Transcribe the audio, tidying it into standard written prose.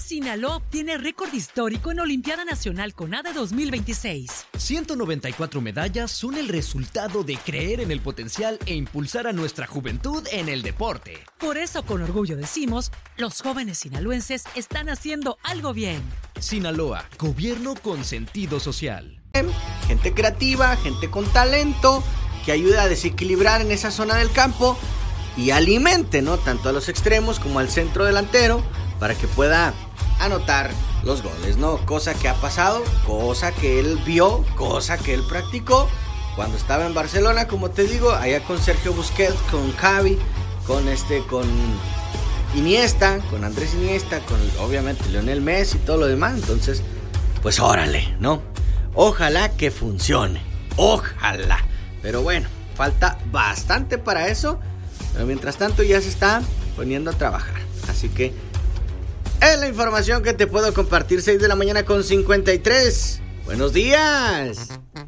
Sinaloa obtiene récord histórico en Olimpiada Nacional CONADE 2026. 194 medallas son el resultado de creer en el potencial e impulsar a nuestra juventud en el deporte. Por eso, con orgullo decimos, los jóvenes sinaloenses están haciendo algo bien. Sinaloa, gobierno con sentido social. Gente creativa, gente con talento, que ayuda a desequilibrar en esa zona del campo y alimente, ¿no?, tanto a los extremos como al centro delantero para que pueda anotar los goles, ¿no? Cosa que ha pasado, cosa que él vio, cosa que él practicó cuando estaba en Barcelona, como te digo, allá con Sergio Busquets, con Xavi, con Iniesta, con Andrés Iniesta, con obviamente Lionel Messi y todo lo demás. Entonces, pues órale, ¿no? Ojalá que funcione, ojalá. Pero bueno, falta bastante para eso. Pero mientras tanto ya se está poniendo a trabajar. Así que es la información que te puedo compartir. 6 de la mañana con 53. Buenos días.